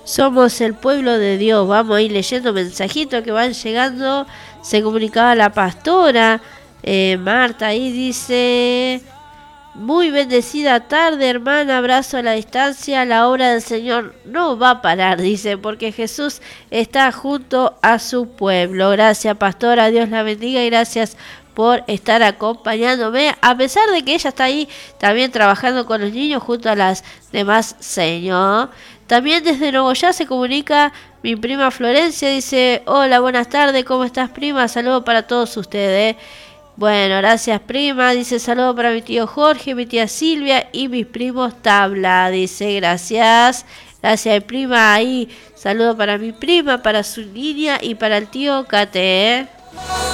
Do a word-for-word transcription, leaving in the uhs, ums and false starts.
Somos el pueblo de Dios. Vamos a ir leyendo mensajitos que van llegando. Se comunicaba la pastora eh, Marta ahí, dice: muy bendecida tarde, hermana, abrazo a la distancia, la obra del Señor no va a parar, dice, porque Jesús está junto a su pueblo. Gracias, pastora, Dios la bendiga y gracias por estar acompañándome, a pesar de que ella está ahí también trabajando con los niños junto a las demás señor. También desde Nogoyá se comunica mi prima Florencia, dice: hola, buenas tardes, ¿cómo estás, prima? Saludos para todos ustedes. Bueno, gracias, prima. Dice: saludo para mi tío Jorge, mi tía Silvia y mis primos Tabla. Dice: gracias. Gracias, prima. Ahí, saludo para mi prima, para su niña y para el tío Cate.